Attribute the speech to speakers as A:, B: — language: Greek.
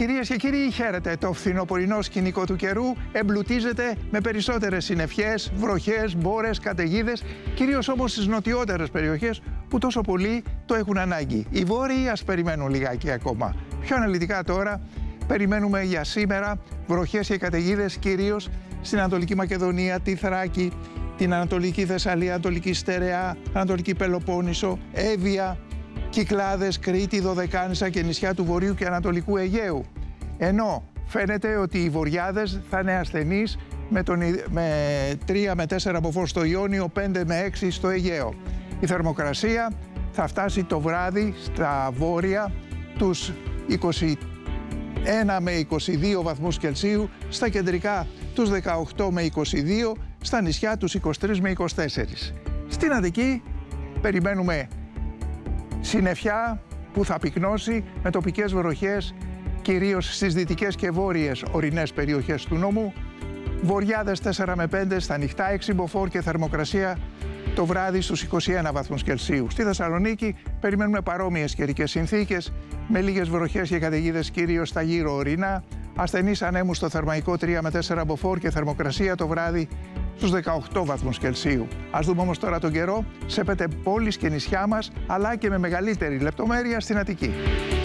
A: Κυρίες και κύριοι, χαίρετε. Το φθινοπορεινό σκηνικό του καιρού εμπλουτίζεται με περισσότερες συννεφιές, βροχές, μπόρες, καταιγίδες, κυρίως όμως στις νοτιότερες περιοχές που τόσο πολύ το έχουν ανάγκη. Οι βόρειοι ας περιμένουν λιγάκι ακόμα. Πιο αναλυτικά τώρα, περιμένουμε για σήμερα βροχές και καταιγίδες κυρίως στην Ανατολική Μακεδονία, τη Θράκη, την Ανατολική Θεσσαλία, Ανατολική Στερεά, Ανατολική Πελοπόννησο, Εύβοια, Κυκλάδες, Κρήτη, Δωδεκάνησα και νησιά του Βορείου και Ανατολικού Αιγαίου. Ενώ φαίνεται ότι οι βορειάδες θα είναι ασθενείς με 3 με 4 μποφόρ στο Ιόνιο, 5 με 6 στο Αιγαίο. Η θερμοκρασία θα φτάσει το βράδυ στα βόρεια τους 21 με 22 βαθμούς Κελσίου, στα κεντρικά τους 18 με 22, στα νησιά τους 23 με 24. Στην Αττική περιμένουμε συννεφιά που θα πυκνώσει με τοπικές βροχές κυρίως στις δυτικές και βόρειες ορεινές περιοχές του νομού. Βορειάδες 4 με 5, στα νυχτά 6 μποφόρ και θερμοκρασία το βράδυ στους 21 βαθμούς Κελσίου. Στη Θεσσαλονίκη περιμένουμε παρόμοιες καιρικές συνθήκες με λίγες βροχές και καταιγίδες κυρίως στα γύρω ορεινά. Ασθενείς ανέμους στο θερμαϊκό 3 με 4 μποφόρ και θερμοκρασία το βράδυ στους 18 βαθμούς Κελσίου. Ας δούμε όμως τώρα τον καιρό σε 5 πόλεις και νησιά μας, αλλά και με μεγαλύτερη λεπτομέρεια στην Αττική.